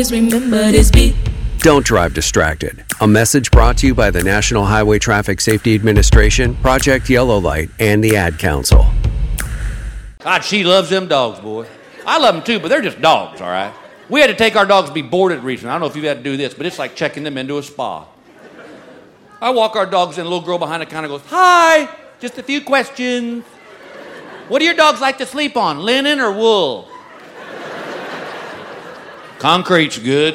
Remember this beat. Don't drive distracted. A message brought to you by the National Highway Traffic Safety Administration, Project Yellow Light, and the Ad Council. God, she loves them dogs, boy. I love them too, but they're just dogs, all right? We had to take our dogs to be boarded recently. I don't know if you've had to do this, but it's like checking them into a spa. I walk our dogs in, a little girl behind the counter goes, "Hi, just a few questions. What do your dogs like to sleep on, linen or wool?" Concrete's good.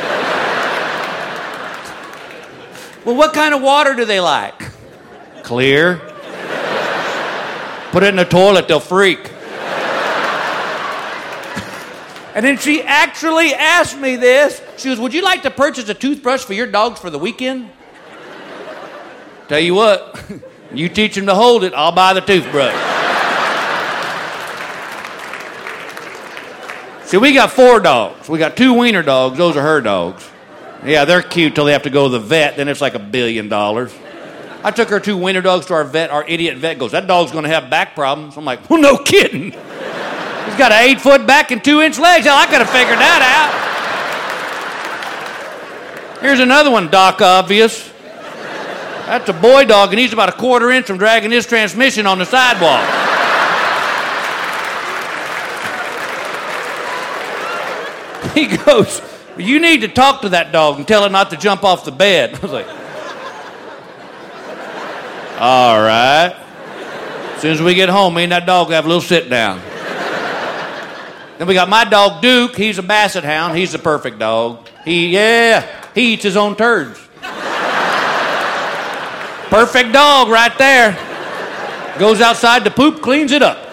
Well, what kind of water do they like? Clear. Put it in the toilet, they'll freak. And then she actually asked me this. She goes, "Would you like to purchase a toothbrush for your dogs for the weekend?" Tell you what, you teach them to hold it, I'll buy the toothbrush. See, we got 4 dogs. We got 2 wiener dogs. Those are her dogs. Yeah, they're cute till they have to go to the vet. Then it's like $1 billion. I took her 2 wiener dogs to our vet. Our idiot vet goes, "That dog's going to have back problems." I'm like, "Well, no kidding. He's got an 8-foot back and 2-inch legs. Hell, I could have figured that out." Here's another one, Doc Obvious. That's a boy dog, and he's about a 1/4 inch from dragging his transmission on the sidewalk. He goes, "You need to talk to that dog and tell it not to jump off the bed." I was like, all right. As soon as we get home, me and that dog have a little sit down. Then we got my dog, Duke. He's a basset hound. He's the perfect dog. He eats his own turds. Perfect dog right there. Goes outside to poop, cleans it up.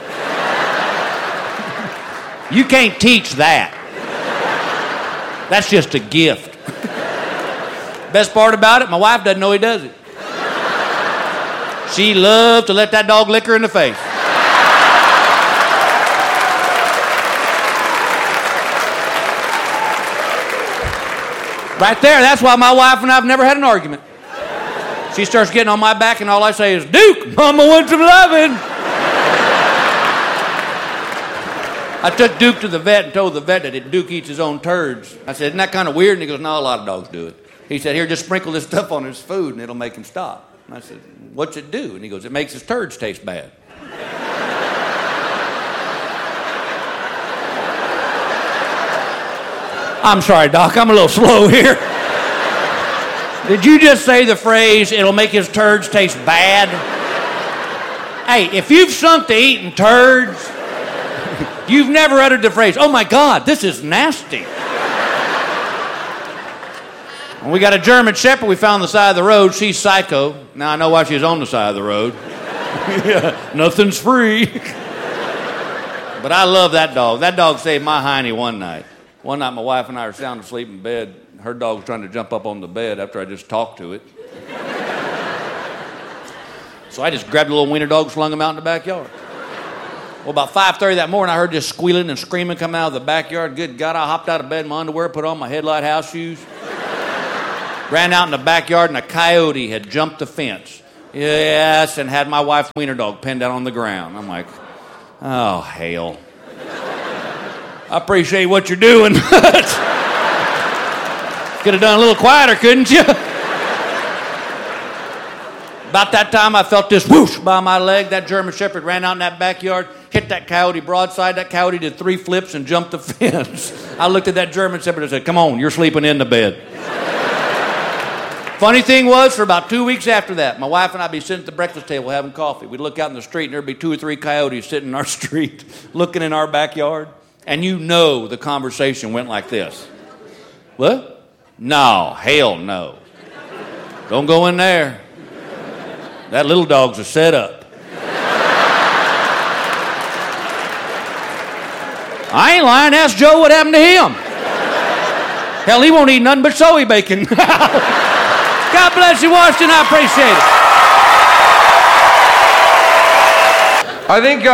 You can't teach that. That's just a gift. Best part about it, my wife doesn't know he does it. She loves to let that dog lick her in the face. Right there, that's why my wife and I have never had an argument. She starts getting on my back and all I say is, "Duke, Mama wants some loving." I took Duke to the vet and told the vet that Duke eats his own turds. I said, "Isn't that kind of weird?" And he goes, "No, a lot of dogs do it." He said, "Here, just sprinkle this stuff on his food and it'll make him stop." And I said, "What's it do?" And he goes, "It makes his turds taste bad." I'm sorry, Doc, I'm a little slow here. Did you just say the phrase, "it'll make his turds taste bad"? Hey, if you've sunk to eating turds, you've never uttered the phrase, "Oh my God, this is nasty." When we got a German Shepherd we found on the side of the road. She's psycho. Now I know why she's on the side of the road. Yeah, nothing's free. But I love that dog. That dog saved my hiney one night. One night my wife and I were sound asleep in bed. Her dog was trying to jump up on the bed after I just talked to it. So I just grabbed a little wiener dog and slung him out in the backyard. Well, about 5:30 that morning, I heard this squealing and screaming come out of the backyard. Good God, I hopped out of bed in my underwear, put on my headlight house shoes, ran out in the backyard, and a coyote had jumped the fence. Yes, and had my wife's wiener dog pinned down on the ground. I'm like, oh, hell. I appreciate what you're doing. Could have done a little quieter, couldn't you? About that time, I felt this whoosh by my leg. That German Shepherd ran out in that backyard, hit that coyote broadside. That coyote did 3 flips and jumped the fence. I looked at that German Shepherd and said, "Come on, you're sleeping in the bed." Funny thing was, for about 2 weeks after that, my wife and I would be sitting at the breakfast table having coffee. We'd look out in the street, and there'd be 2 or 3 coyotes sitting in our street, looking in our backyard. And you know the conversation went like this. "What? No, hell no. Don't go in there. That little dog's a setup." I ain't lying. Ask Joe what happened to him. Hell, he won't eat nothing but soy bacon. God bless you, Washington. I appreciate it.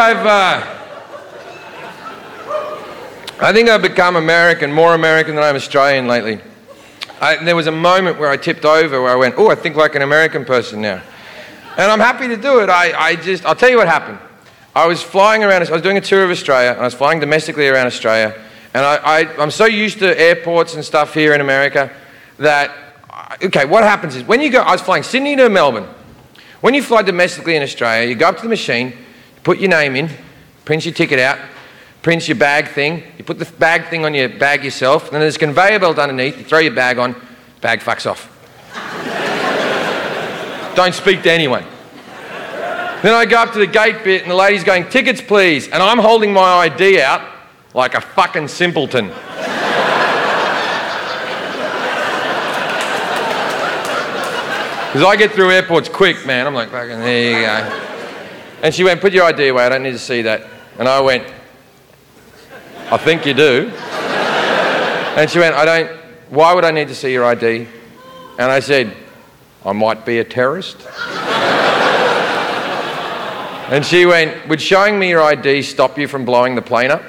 I think I've become more American than I'm Australian lately. There was a moment where I tipped over where I went, "Oh, I think like an American person now." And I'm happy to do it. I'll tell you what happened. I was flying around, I was doing a tour of Australia, and I was flying domestically around Australia, And I'm so used to airports and stuff here in America that, okay, what happens is when you go, I was flying Sydney to Melbourne. When you fly domestically in Australia, you go up to the machine, you put your name in, print your ticket out, print your bag thing, you put the bag thing on your bag yourself, and then there's a conveyor belt underneath, you throw your bag on, bag fucks off. Don't speak to anyone. Then I go up to the gate bit and the lady's going, tickets please, and I'm holding my ID out like a fucking simpleton. Because I get through airports quick, man. I'm like, fucking, there you go. And she went, put your ID away, I don't need to see that. And I went, I think you do. And she went, why would I need to see your ID? And I said, I might be a terrorist. And she went, would showing me your ID stop you from blowing the plane up?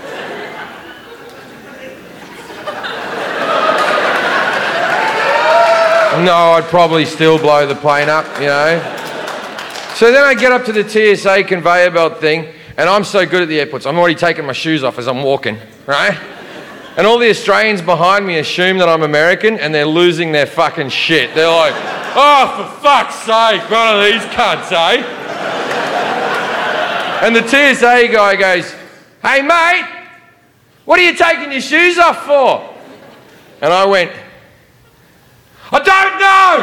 No, I'd probably still blow the plane up, you know. So then I get up to the TSA conveyor belt thing, and I'm so good at the airports, I'm already taking my shoes off as I'm walking, right? And all the Australians behind me assume that I'm American, and they're losing their fucking shit. They're like, oh, for fuck's sake, one of these cunts, eh? And the TSA guy goes, hey, mate, what are you taking your shoes off for? And I went, I don't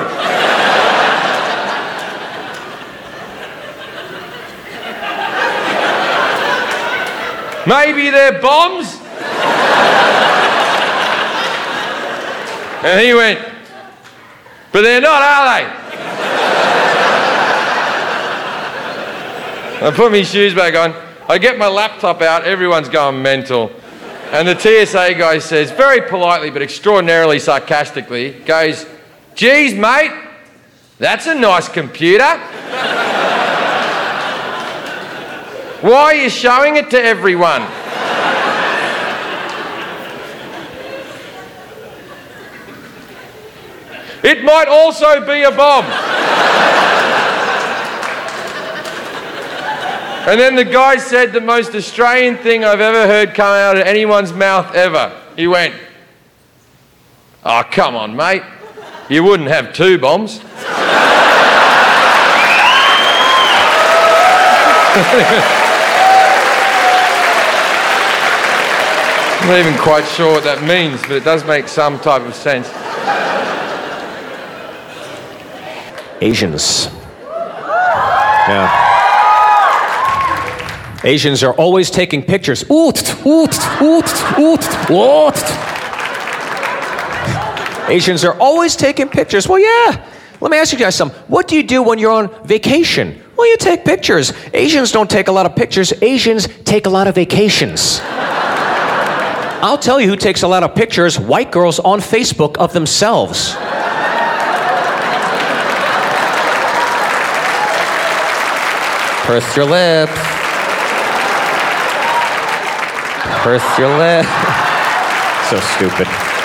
know! Maybe they're bombs? And he went, but they're not, are they? I put my shoes back on, I get my laptop out, everyone's going mental. And the TSA guy says, very politely but extraordinarily sarcastically, goes, geez, mate, that's a nice computer. Why are you showing it to everyone? It might also be a bomb. And then the guy said the most Australian thing I've ever heard come out of anyone's mouth ever. He went, oh, come on, mate. You wouldn't have two bombs. I'm not even quite sure what that means, but it does make some type of sense. Asians. Yeah. Asians are always taking pictures. Asians are always taking pictures. Well, yeah. Let me ask you guys something. What do you do when you're on vacation? Well, you take pictures. Asians don't take a lot of pictures. Asians take a lot of vacations. I'll tell you who takes a lot of pictures. White girls on Facebook of themselves. Purse your lip. Purse your lip. So stupid.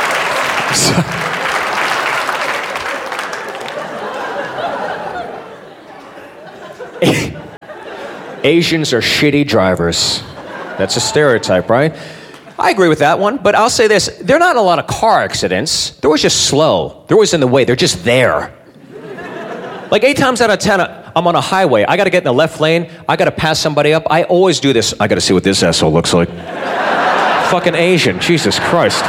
Asians are shitty drivers. That's a stereotype, right? I agree with that one, but I'll say this. There are not a lot of car accidents. They're always just slow. They're always in the way. They're just there. Like 8 times out of 10, I'm on a highway. I got to get in the left lane. I got to pass somebody up. I always do this. I got to see what this asshole looks like. Fucking Asian. Jesus Christ.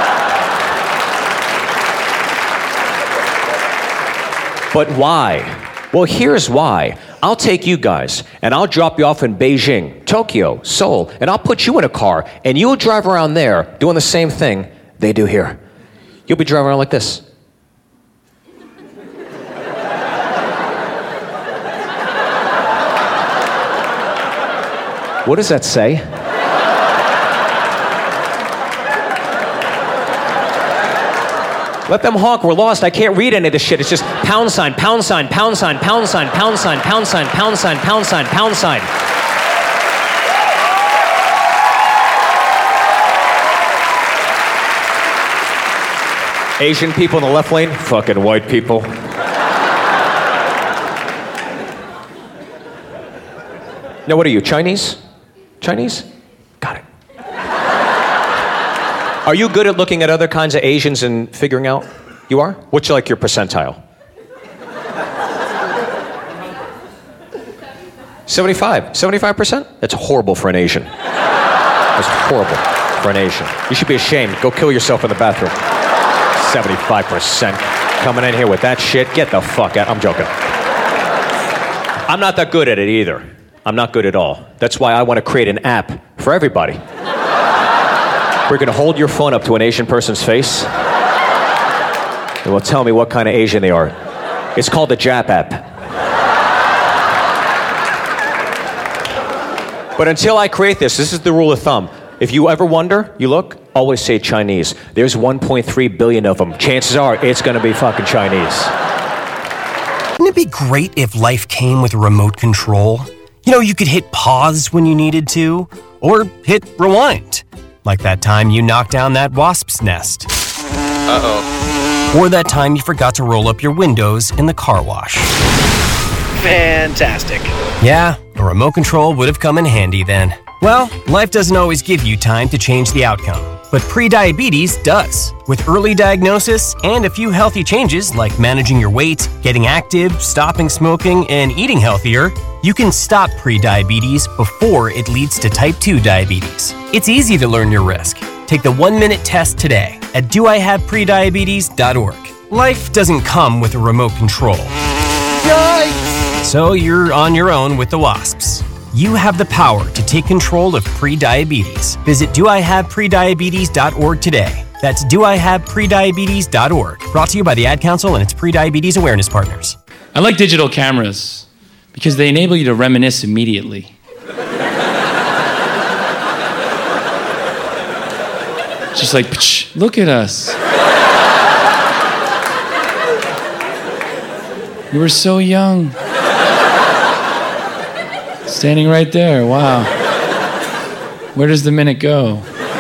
But why? Well, here's why. I'll take you guys, and I'll drop you off in Beijing, Tokyo, Seoul, and I'll put you in a car, and you'll drive around there doing the same thing they do here. You'll be driving around like this. What does that say? Let them honk, we're lost. I can't read any of this shit. It's just pound sign, pound sign, pound sign, pound sign, pound sign, pound sign, pound sign, pound sign, pound sign. Asian people in the left lane, fucking white people. Now what are you, Chinese? Chinese? Got it. Are you good at looking at other kinds of Asians and figuring out? You are? What's like your percentile? 75%? That's horrible for an Asian. That's horrible for an Asian. You should be ashamed. Go kill yourself in the bathroom. 75% coming in here with that shit. Get the fuck out. I'm joking. I'm not that good at it either. I'm not good at all. That's why I want to create an app for everybody. We're going to hold your phone up to an Asian person's face. It will tell me what kind of Asian they are. It's called the Jap app. But until I create this is the rule of thumb. If you ever wonder, you look, always say Chinese. There's 1.3 billion of them. Chances are it's going to be fucking Chinese. Wouldn't it be great if life came with a remote control? You know, you could hit pause when you needed to, or hit rewind. Like that time you knocked down that wasp's nest. Uh-oh. Or that time you forgot to roll up your windows in the car wash. Fantastic. Yeah, a remote control would have come in handy then. Well, life doesn't always give you time to change the outcome, but prediabetes does. With early diagnosis and a few healthy changes like managing your weight, getting active, stopping smoking, and eating healthier, you can stop prediabetes before it leads to type 2 diabetes. It's easy to learn your risk. Take the 1-minute test today at doihaveprediabetes.org. Life doesn't come with a remote control. Yikes! So you're on your own with the wasps. You have the power to take control of prediabetes. Visit doihaveprediabetes.org today. That's doihaveprediabetes.org. Brought to you by the Ad Council and its prediabetes awareness partners. I like digital cameras because they enable you to reminisce immediately. Just like, look at us. We were so young. Standing right there, wow. Where does the minute go?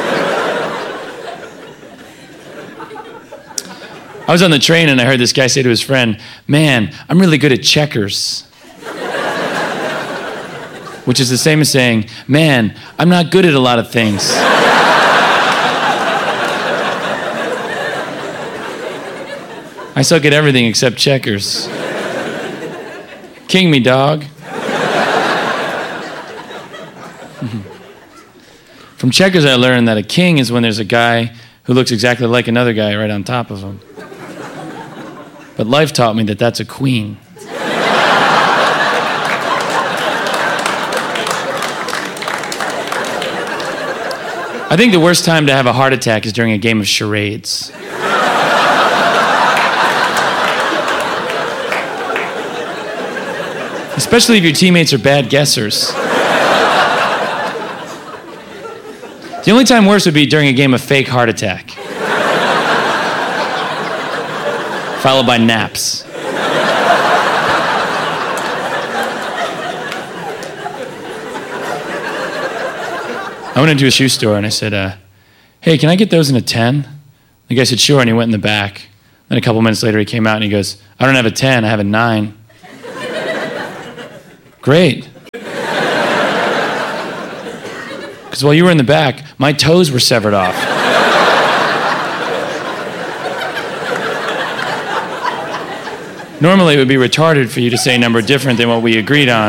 I was on the train and I heard this guy say to his friend, "Man, I'm really good at checkers." Which is the same as saying, "Man, I'm not good at a lot of things." I suck at everything except checkers. King me, dog. From checkers, I learned that a king is when there's a guy who looks exactly like another guy right on top of him. But life taught me that that's a queen. I think the worst time to have a heart attack is during a game of charades. Especially if your teammates are bad guessers. The only time worse would be during a game of fake heart attack. Followed by naps. I went into a shoe store and I said, "Hey, can I get those in a 10? The guy said, "Sure," and he went in the back. Then a couple minutes later he came out and he goes, "I don't have a 10, I have a 9. Great. Because while you were in the back, my toes were severed off. Normally it would be retarded for you to say a number different than what we agreed on.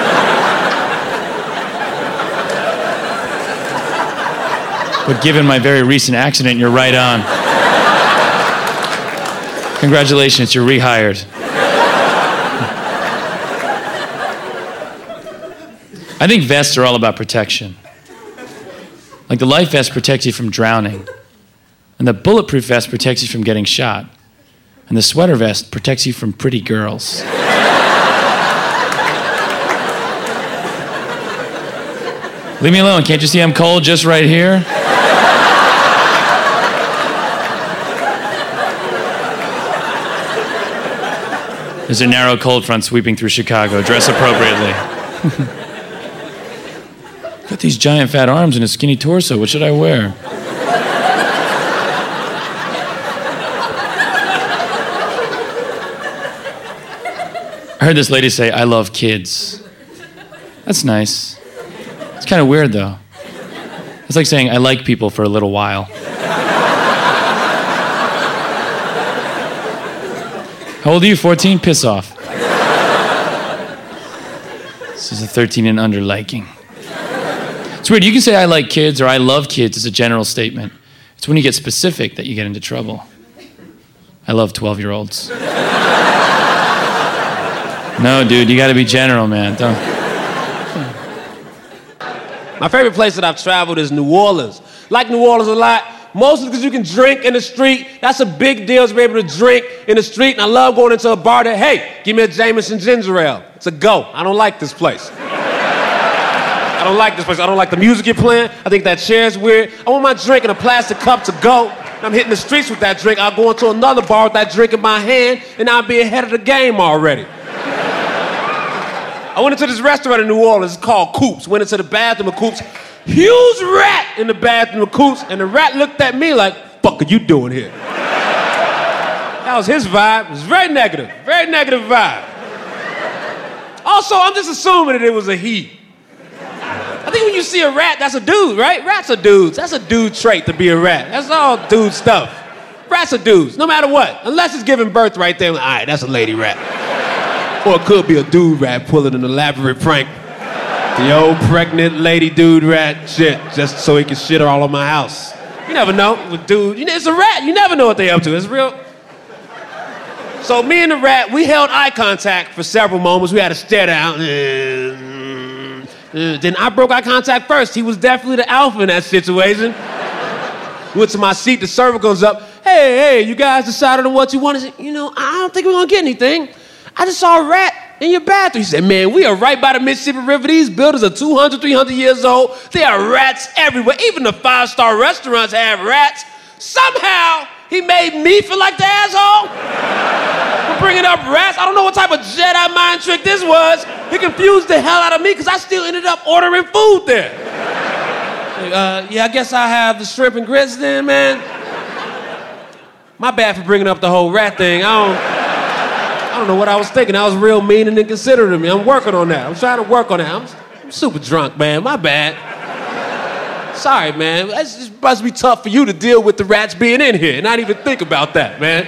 But given my very recent accident, you're right on. Congratulations, you're rehired. I think vests are all about protection. Like the life vest protects you from drowning, and the bulletproof vest protects you from getting shot, and the sweater vest protects you from pretty girls. Leave me alone, can't you see I'm cold just right here? There's a narrow cold front sweeping through Chicago. Dress appropriately. Got these giant fat arms and a skinny torso. What should I wear? I heard this lady say, "I love kids." That's nice. It's kind of weird, though. It's like saying, "I like people" for a little while. How old are you? 14? Piss off. This is a 13 and under liking. It's weird. You can say I like kids or I love kids as a general statement. It's when you get specific that you get into trouble. I love 12-year-olds. No, dude, you gotta be general, man. Don't. My favorite place that I've traveled is New Orleans. Like New Orleans a lot, mostly because you can drink in the street. That's a big deal to be able to drink in the street. And I love going into a bar that, hey, give me a Jameson ginger ale. It's a go. I don't like this place. I don't like this place. I don't like the music you're playing. I think that chair's weird. I want my drink in a plastic cup to go. I'm hitting the streets with that drink. I'll go into another bar with that drink in my hand, and I'll be ahead of the game already. I went into this restaurant in New Orleans. It's called Coops. Went into the bathroom of Coops. Huge rat in the bathroom of Coops, and the rat looked at me like, "Fuck are you doing here?" That was his vibe. It was very negative vibe. Also, I'm just assuming that it was a he. I think when you see a rat, that's a dude, right? Rats are dudes. That's a dude trait to be a rat. That's all dude stuff. Rats are dudes, no matter what. Unless it's giving birth right there. All right, that's a lady rat. Or it could be a dude rat pulling an elaborate prank. The old pregnant lady dude rat shit, just so he can shit all over my house. You never know with dude. It's a rat. You never know what they up to. It's real. So me and the rat, we held eye contact for several moments. We had to stare down. Then I broke eye contact first. He was definitely the alpha in that situation. Went to my seat, the server comes up. Hey, you guys decided on what you want? I said, I don't think we're gonna get anything. I just saw a rat in your bathroom. He said, man, we are right by the Mississippi River. These buildings are 200, 300 years old. There are rats everywhere. Even the 5-star restaurants have rats. Somehow, he made me feel like the asshole for bringing up rats. I don't know what type of Jedi mind trick this was. He confused the hell out of me because I still ended up ordering food there. I guess I have the shrimp and grits then, man. My bad for bringing up the whole rat thing. I don't know what I was thinking. I was real mean and inconsiderate of me. I'm working on that. I'm trying to work on that. I'm super drunk, man. My bad. Sorry, man. It must be tough for you to deal with the rats being in here and not even think about that, man.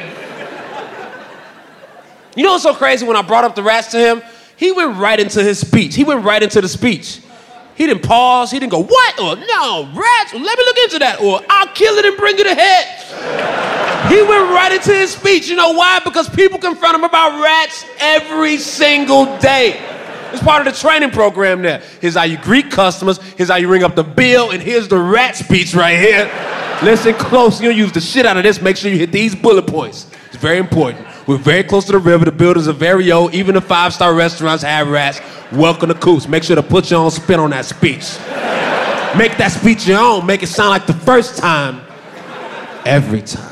You know what's so crazy? When I brought up the rats to him, he went right into his speech. He went right into the speech. He didn't pause. He didn't go, what? Or, no, rats? Well, let me look into that. Or, I'll kill it and bring it ahead. He went right into his speech. You know why? Because people confront him about rats every single day. It's part of the training program there. Here's how you greet customers. Here's how you ring up the bill. And here's the rat speech right here. Listen close. You'll use the shit out of this. Make sure you hit these bullet points. It's very important. We're very close to the river. The buildings are very old. Even the 5-star restaurants have rats. Welcome to Coops. Make sure to put your own spin on that speech. Make that speech your own. Make it sound like the first time. Every time.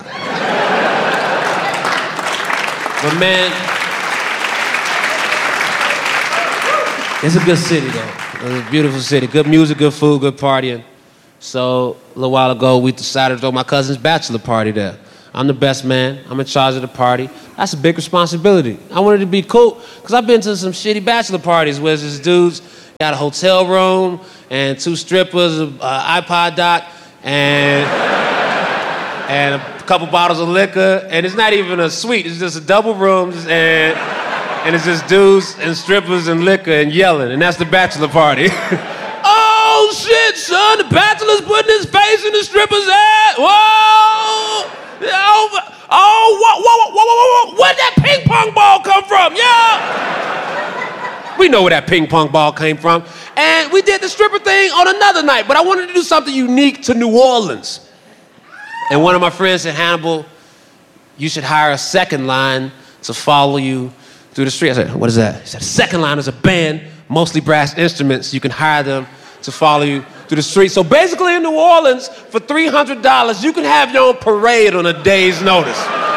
But man, it's a good city though. It's a beautiful city. Good music, good food, good partying. So a little while ago, we decided to throw my cousin's bachelor party there. I'm the best man. I'm in charge of the party. That's a big responsibility. I wanted to be cool because I've been to some shitty bachelor parties where this dude's got a hotel room and 2 strippers, an iPod dock, and a couple bottles of liquor, and it's not even a suite. It's just a double rooms, and it's just dudes and strippers and liquor and yelling, and that's the bachelor party. Oh shit, son! The bachelor's putting his face in the stripper's ass. Whoa! Whoa! Where'd that ping pong ball come from? Yeah. We know where that ping pong ball came from, and we did the stripper thing on another night. But I wanted to do something unique to New Orleans. And one of my friends said, Hannibal, you should hire a second line to follow you through the street. I said, what is that? He said, second line is a band, mostly brass instruments. You can hire them to follow you through the street. So basically in New Orleans, for $300, you can have your own parade on a day's notice.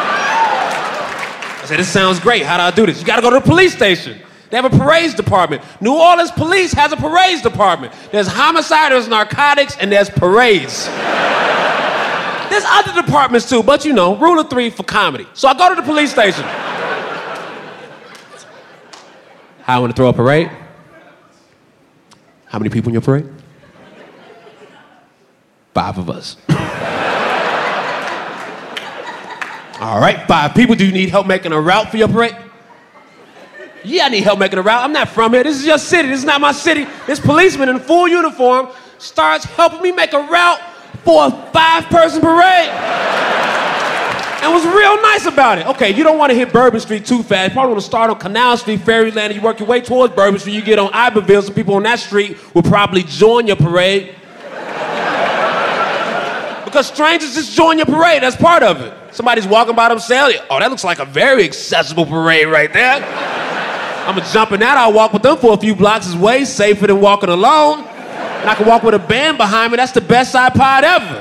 I said, this sounds great. How do I do this? You gotta go to the police station. They have a parades department. New Orleans police has a parades department. There's homicide, there's narcotics, and there's parades. There's other departments too, but rule of 3 for comedy. So I go to the police station. How I want to throw a parade? How many people in your parade? 5 of us. All right, 5 people. Do you need help making a route for your parade? Yeah, I need help making a route. I'm not from here. This is your city. This is not my city. This policeman in full uniform starts helping me make a route for a 5-person parade. And was real nice about it. Okay, you don't want to hit Bourbon Street too fast. You probably want to start on Canal Street, Fairyland, and you work your way towards Bourbon Street. You get on Iberville, so people on that street will probably join your parade. Because strangers just join your parade. That's part of it. Somebody's walking by themselves. Oh, that looks like a very accessible parade right there. I'm gonna jump in that. I'll walk with them for a few blocks. It's way safer than walking alone. And I can walk with a band behind me. That's the best iPod ever.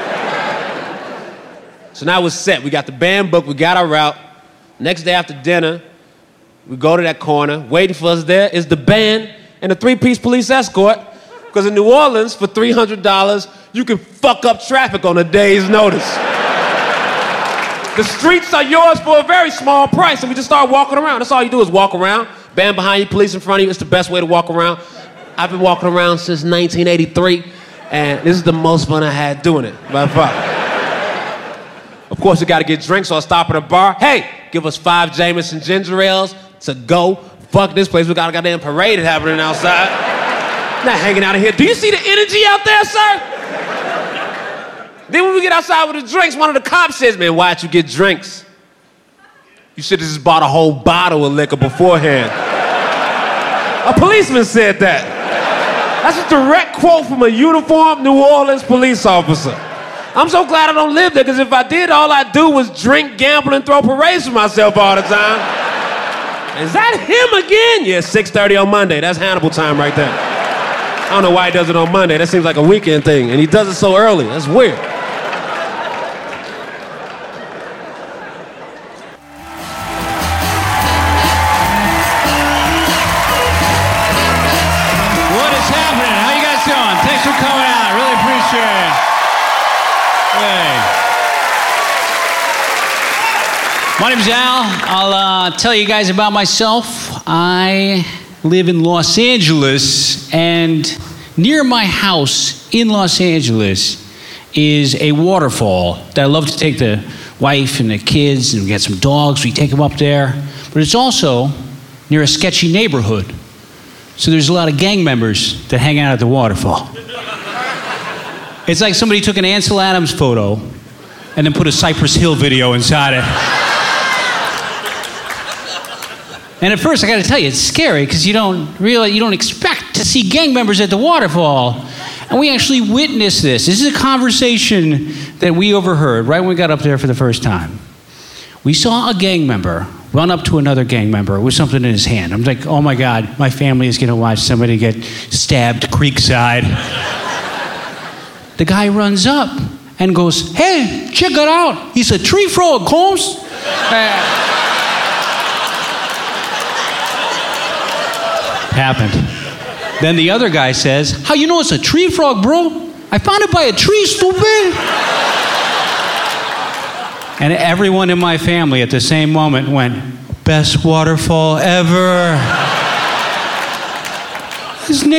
So now we're set. We got the band booked. We got our route. Next day after dinner, we go to that corner. Waiting for us there is the band and a 3-piece police escort. Because in New Orleans, for $300, you can fuck up traffic on a day's notice. The streets are yours for a very small price, and we just start walking around. That's all you do is walk around. Band behind you, police in front of you. It's the best way to walk around. I've been walking around since 1983, and this is the most fun I had doing it, by far. Of course, you gotta get drinks, so I stop at a bar. Hey, give us 5 Jameson ginger ales to go. Fuck this place, we got a goddamn parade happening outside. I'm not hanging out in here. Do you see the energy out there, sir? Then when we get outside with the drinks, one of the cops says, man, why'd you get drinks? You should have just bought a whole bottle of liquor beforehand. A policeman said that. That's a direct quote from a uniformed New Orleans police officer. I'm so glad I don't live there, because if I did, all I'd do was drink, gamble, and throw parades for myself all the time. Is that him again? Yeah, 6:30 on Monday. That's Hannibal time right there. I don't know why he does it on Monday. That seems like a weekend thing, and he does it so early. That's weird. What is happening? How you guys doing? Thanks for coming out. Really appreciate it. Hey. My name's Al. I'll tell you guys about myself. I live in Los Angeles, and near my house in Los Angeles is a waterfall that I love to take the wife and the kids, and we get some dogs, we take them up there. But it's also near a sketchy neighborhood. So there's a lot of gang members that hang out at the waterfall. It's like somebody took an Ansel Adams photo and then put a Cypress Hill video inside it. And at first, I got to tell you, it's scary because you don't expect to see gang members at the waterfall. And we actually witnessed this. This is a conversation that we overheard right when we got up there for the first time. We saw a gang member run up to another gang member with something in his hand. I'm like, oh my God, my family is going to watch somebody get stabbed creekside. The guy runs up and goes, hey, check it out. He's a tree frog, Holmes. Happened. Then the other guy says, how you know it's a tree frog, bro? I found it by a tree, stupid. And everyone in my family at the same moment went, best waterfall ever. His name